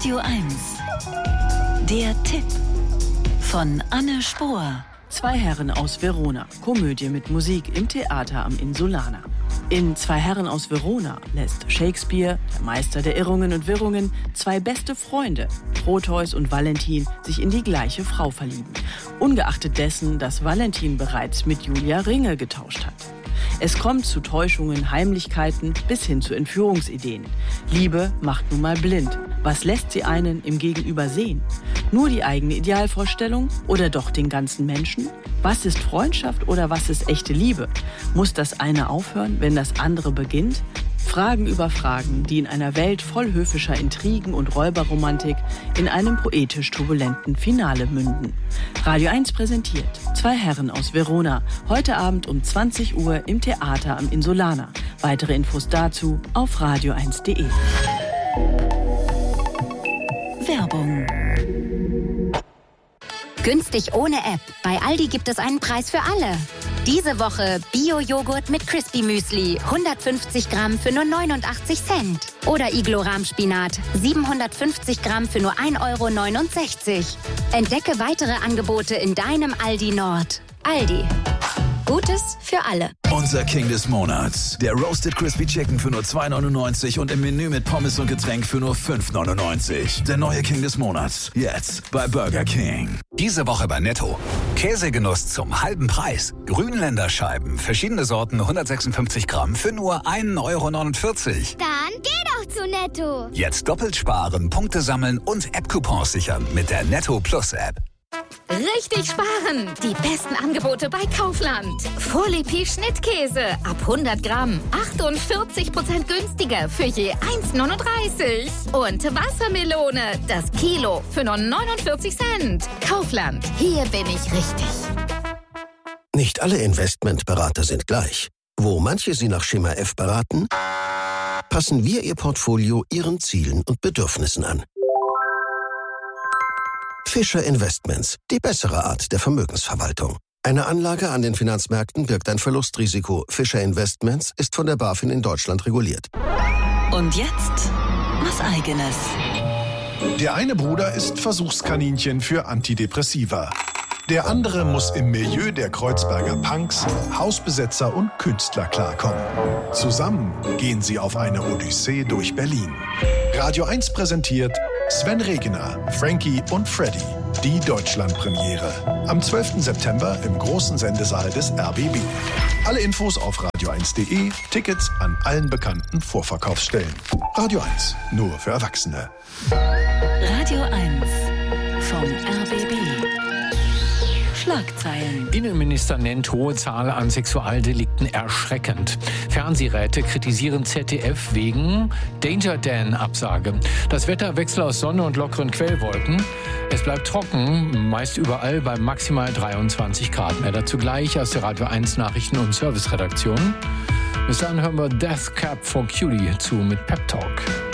Radio 1. Der Tipp von Anne Spohr. Zwei Herren aus Verona. Komödie mit Musik im Theater am Insulana. In Zwei Herren aus Verona lässt Shakespeare, der Meister der Irrungen und Wirrungen, zwei beste Freunde, Proteus und Valentin, sich in die gleiche Frau verlieben. Ungeachtet dessen, dass Valentin bereits mit Julia Ringe getauscht hat. Es kommt zu Täuschungen, Heimlichkeiten bis hin zu Entführungsideen. Liebe macht nun mal blind. Was lässt sie einen im Gegenüber sehen? Nur die eigene Idealvorstellung oder doch den ganzen Menschen? Was ist Freundschaft oder was ist echte Liebe? Muss das eine aufhören, wenn das andere beginnt? Fragen über Fragen, die in einer Welt voll höfischer Intrigen und Räuberromantik in einem poetisch turbulenten Finale münden. Radio 1 präsentiert Zwei Herren aus Verona. Heute Abend um 20 Uhr im Theater am Insulana. Weitere Infos dazu auf radio1.de. Werbung. Günstig ohne App. Bei Aldi gibt es einen Preis für alle. Diese Woche Bio-Joghurt mit Crispy Müsli, 150 Gramm für nur 89 Cent. Oder Iglo-Rahmspinat, 750 Gramm für nur 1,69 €. Entdecke weitere Angebote in deinem Aldi Nord. Aldi. Gutes für alle. Unser King des Monats. Der Roasted Crispy Chicken für nur 2,99 € und im Menü mit Pommes und Getränk für nur 5,99 €. Der neue King des Monats. Jetzt bei Burger King. Diese Woche bei Netto. Käsegenuss zum halben Preis. Grünländerscheiben, verschiedene Sorten, 156 Gramm für nur 1,49 €. Dann geh doch zu Netto. Jetzt doppelt sparen, Punkte sammeln und App-Coupons sichern mit der Netto Plus App. Richtig sparen! Die besten Angebote bei Kaufland. Folie Schnittkäse ab 100 Gramm. 48% günstiger für je 1,39 €. Und Wassermelone, das Kilo für nur 49 Cent. Kaufland, hier bin ich richtig. Nicht alle Investmentberater sind gleich. Wo manche Sie nach Schema F beraten, passen wir Ihr Portfolio Ihren Zielen und Bedürfnissen an. Fischer Investments, die bessere Art der Vermögensverwaltung. Eine Anlage an den Finanzmärkten birgt ein Verlustrisiko. Fischer Investments ist von der BaFin in Deutschland reguliert. Und jetzt was Eigenes. Der eine Bruder ist Versuchskaninchen für Antidepressiva. Der andere muss im Milieu der Kreuzberger Punks, Hausbesetzer und Künstler klarkommen. Zusammen gehen sie auf eine Odyssee durch Berlin. Radio 1 präsentiert Sven Regener, Frankie und Freddy, die Deutschlandpremiere. Am 12. September im großen Sendesaal des RBB. Alle Infos auf radio1.de, Tickets an allen bekannten Vorverkaufsstellen. Radio 1, nur für Erwachsene. Radio 1 vom RBB. Schlagzeilen. Innenminister nennt hohe Zahl an Sexualdelikten erschreckend. Fernsehräte kritisieren ZDF wegen Danger Dan-Absage. Das Wetterwechsel aus Sonne und lockeren Quellwolken. Es bleibt trocken, meist überall bei maximal 23 Grad. Mehr dazu gleich aus der Radio 1 Nachrichten- und Serviceredaktion. Bis dann hören wir Death Cab for Cutie zu mit Pep Talk.